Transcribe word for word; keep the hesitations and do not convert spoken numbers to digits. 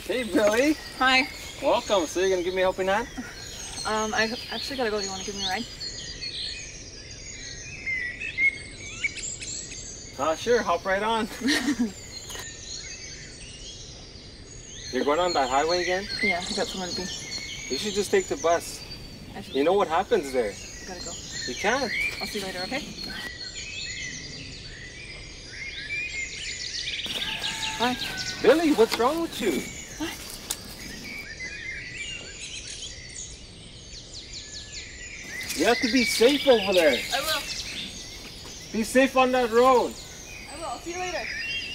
Hey, Billy. Hi. Welcome. So you're going to give me a helping hand? Um, I actually gotta go. Do you want to give me a ride? Uh, sure. Hop right on. You're going on that highway again? Yeah, I got somewhere to be. You should just take the bus. I should You know what happens there? I gotta go. You can't. I'll see you later, okay? Bye. Billy, what's wrong with you? What? You have to be safe over there. I will. Be safe on that road. I will. I'll see you later.